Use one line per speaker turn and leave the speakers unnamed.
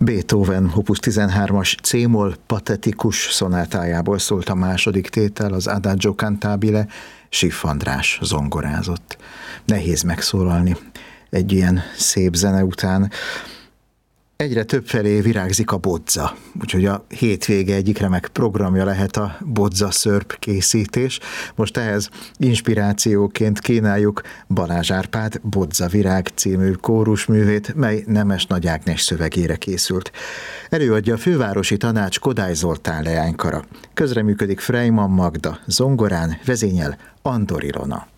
Beethoven Opus 13-as C-moll patetikus szonátájából szólt a második tétel, az Adagio cantabile. Schiff András zongorázott. Nehéz megszólalni egy ilyen szép zene után. Egyre többfelé virágzik a bodza, úgyhogy a hétvége egyik remek programja lehet a bodza szörp készítés. Most ehhez inspirációként kínáljuk Balázs Árpád Bodza Virág című kórusművét, mely Nemes Nagy Ágnes szövegére készült. Előadja a Fővárosi Tanács Kodály Zoltán leánykara. Közreműködik Freyman Magda, zongorán vezényel Andor Ilona.